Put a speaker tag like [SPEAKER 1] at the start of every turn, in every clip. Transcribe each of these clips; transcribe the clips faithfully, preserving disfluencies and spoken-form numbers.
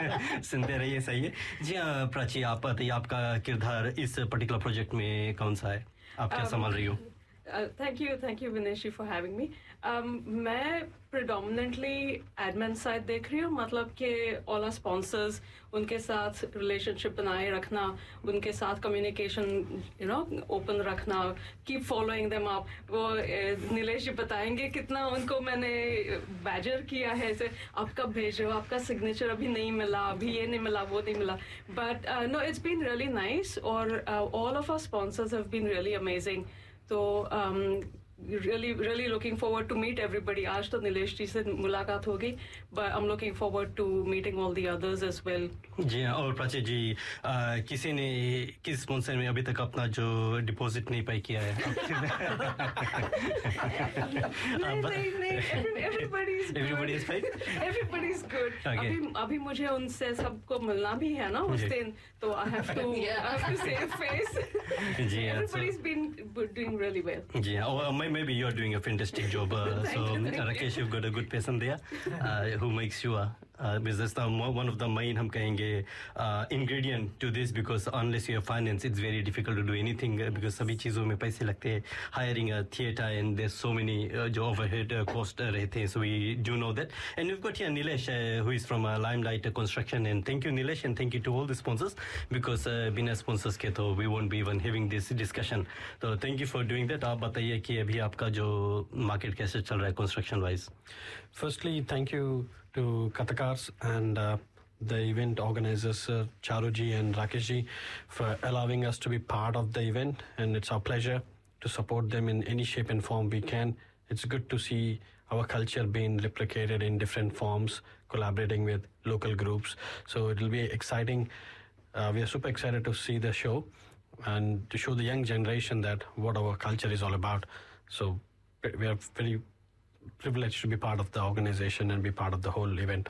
[SPEAKER 1] सुनते रहिए, सही है जी। हाँ प्राची, आप बताइए आपका किरदार इस पर्टिकुलर प्रोजेक्ट में कौन सा है, आप क्या संभाल रही हो?
[SPEAKER 2] Thank you thank you Vinesh ji for having me. मैं प्रिडोमिनेंटली एडमिन साइड देख रही हूँ, मतलब कि ऑल आवर स्पॉन्सर्स, उनके साथ रिलेशनशिप बनाए रखना, उनके साथ कम्युनिकेशन यू नो ओपन रखना, कीप फॉलोइंग देम अप। वो नीलेश जी बताएंगे कितना उनको मैंने बैजर किया है, ऐसे आप कब भेज रहे हो, आपका सिग्नेचर अभी नहीं मिला, अभी ये नहीं मिला, वो नहीं मिला, but no it's been really nice, और all of our sponsors have been really amazing. तो um, really really looking forward to meet everybody. आज तो नीलेश जी से मुलाकात होगी, but I'm looking forward to meeting all the others as well.
[SPEAKER 1] जी हाँ, और प्राची जी आ, किसी ने किस स्पॉन्सर में अभी तक अपना जो डिपॉजिट नहीं पे किया है?
[SPEAKER 2] नहीं नहीं नहीं, everybody is good.
[SPEAKER 1] Everybody is fine?
[SPEAKER 2] Everybody is good.
[SPEAKER 1] Okay.
[SPEAKER 2] अभी अभी मुझे उनसे सबको मिलना भी है ना उस दिन, तो I have to I have to save face.
[SPEAKER 1] जी हाँ,
[SPEAKER 2] Everybody's been doing really well.
[SPEAKER 1] जी हाँ, or maybe you're doing a fantastic job. Uh, so Rakesh, you've got a good person there uh, who makes sure uh, business the one of the main हम कहेंगे uh, ingredient to this, because unless you have finance, it's very difficult to do anything uh, because सभी चीजों में पैसे लगते हैं. Hiring a theater and there's so many uh, जो overhead uh, cost uh, रहते हैं, so we do know that. And we've got here Nilesh uh, who is from uh, Limelight Construction, and thank you Nilesh, and thank you to all the sponsors, because uh, बिना sponsors के तो we won't be even having this discussion. So thank you for doing that. आप बताइए कि अभी आपका जो market कैसे चल रहा है construction wise?
[SPEAKER 3] Firstly, thank you to Katakars and uh, the event organizers uh, Charu ji and Rakesh ji for allowing us to be part of the event, and it's our pleasure to support them in any shape and form we can. It's good to see our culture being replicated in different forms, collaborating with local groups. So it'll be exciting. Uh, we are super excited to see the show and to show the young generation that what our culture is all about. So we are very privileged to be part of the organization and be part of the whole event.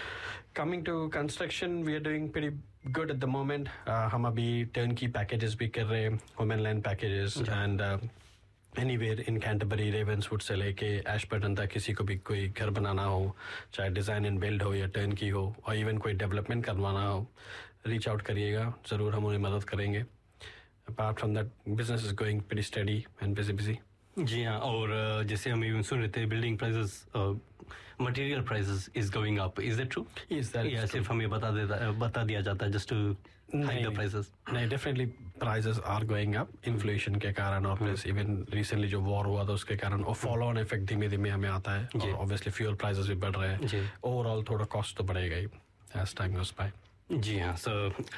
[SPEAKER 3] Coming to construction, we are doing pretty good at the moment. Uh, हम अभी turnkey packages भी कर रहे हैं, home and land packages, okay. and uh, anywhere in Canterbury, Ravenswood से लेके Ashburton तक किसी को भी कोई घर बनाना हो, चाहे design and build हो या turnkey हो, और even कोई development करवाना हो, reach out करिएगा, ज़रूर हम उन्हें मदद करेंगे. Apart from that, business is going pretty steady and busy busy.
[SPEAKER 1] जी हाँ, और जैसे हम even सुन रहे थे, building prices, uh, material prices is going up. Is that true?
[SPEAKER 3] Yes, that
[SPEAKER 1] yeah,
[SPEAKER 3] is true.
[SPEAKER 1] सिर्फ हमें बता देता बता दिया जाता है just to hike the prices.
[SPEAKER 3] नहीं, definitely prices are going up inflation के कारण, और plus even recently जो war हुआ था उसके कारण, और follow on effect धीमे धीमे हमें आता है, और obviously fuel prices भी बढ़ रहे हैं. Overall थोड़ा cost तो बढ़ेगा ही as time goes by.
[SPEAKER 1] जी हाँ, सो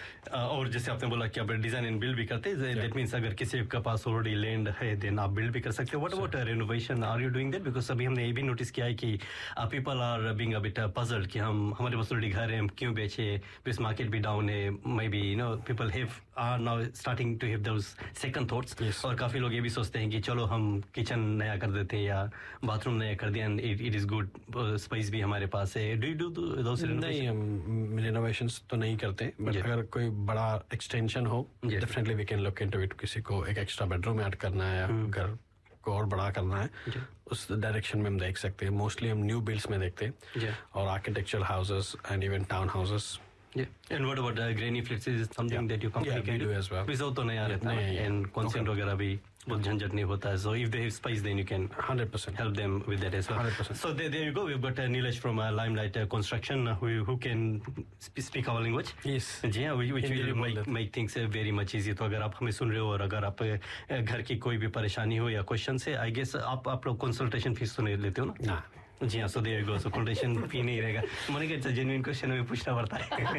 [SPEAKER 1] और जैसे आपने बोला कि आप डिजाइन एंड बिल्ड भी करते हैं, दैट मींस अगर किसी के पास ऑलरेडी लैंड है देन आप बिल्ड भी कर सकते हो. What about renovation, are you doing that? Because अभी हमने ये भी नोटिस किया है कि people are being a bit puzzled कि हम हमारे पास ऑलरेडी घर है, हम क्यों बेचे, बिकॉज मार्केट भी डाउन है. May be you know people have are now starting to have those second thoughts, और काफी लोग ये भी सोचते हैं कि चलो हम किचन नया कर देते हैं या बाथरूम नया कर दिया, it it is good, space भी हमारे पास है. Do you do those renovation?
[SPEAKER 3] नहीं, हम रेनोवेशंस तो नहीं करते, बट अगर कोई बड़ा एक्सटेंशन हो, definitely we can look into it. किसी को एक एक्स्ट्रा बेडरूम ऐड करना है या घर को और बड़ा करना है, उस डायरेक्शन में हम देख सकते हैं. मोस्टली हम न्यू बिल्ड्स में देखते हैं, और architectural houses and even town houses.
[SPEAKER 1] Yeah. And what about uh, granny flats? Is something yeah. that you company
[SPEAKER 3] yeah,
[SPEAKER 1] can do
[SPEAKER 3] as well?
[SPEAKER 1] Without तो नया रहता है, and consent वगैरह भी बहुत झंझट नहीं होता है. So if they have space, then you can
[SPEAKER 3] one hundred percent
[SPEAKER 1] help them with that as well.
[SPEAKER 3] one hundred percent.
[SPEAKER 1] So there, there you go. We've got uh, Nilesh from uh, Limelight uh, Construction uh, who who can sp- speak our language.
[SPEAKER 3] Yes.
[SPEAKER 1] जी हाँ, which will make make things uh, very much easy. तो अगर आप हमें सुन रहे हो और अगर आप uh, घर की कोई भी परेशानी हो या क्वेश्चन है, I guess आप आप लोग कंसल्टेशन फीस तो नहीं लेते हो ना?
[SPEAKER 3] ना.
[SPEAKER 1] जी हाँ, so there you go. So consultation फी नहीं रहेगा. मैंने कहा जेन्युइन क्वेश्चन हमें पूछना पड़ता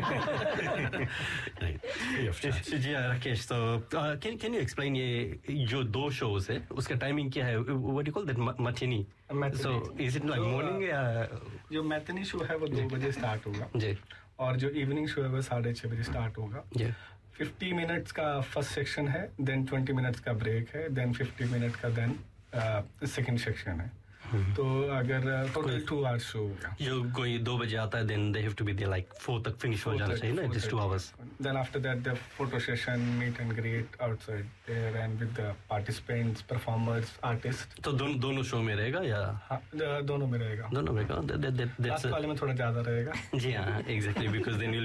[SPEAKER 1] है. जी हाँ राकेश, तो कैन कैन यू एक्सप्लेन ये जो दो शोज है उसका टाइमिंग क्या है? What you call that? Matinee. So is it like morning या?
[SPEAKER 4] जो मैटिनी शो है वो दो बजे स्टार्ट होगा जी, और जो इवनिंग शो है वो साढ़े छः बजे स्टार्ट होगा जी. फिफ्टी मिनट्स का फर्स्ट सेक्शन है, देन ट्वेंटी मिनट्स का ब्रेक है, देन फिफ्टी मिनट का देन सेकेंड सेक्शन है. तो अगर टोटल टू आवर्स शो होगा.
[SPEAKER 1] जो कोई दो बजे आता है then they have to be there like four तक फिनिश हो जाना चाहिए ना, just two hours.
[SPEAKER 4] Then after that the photo session, meet and greet outside there and with the participants, performers, artist.
[SPEAKER 1] तो दोनों दोनों शो में रहेगा या?
[SPEAKER 4] हाँ, दोनों में रहेगा.
[SPEAKER 1] दोनों में रहेगा.
[SPEAKER 4] लास्ट वाले में थोड़ा ज्यादा रहेगा.
[SPEAKER 1] जी हाँ, एग्जैक्टली, बिकॉज देन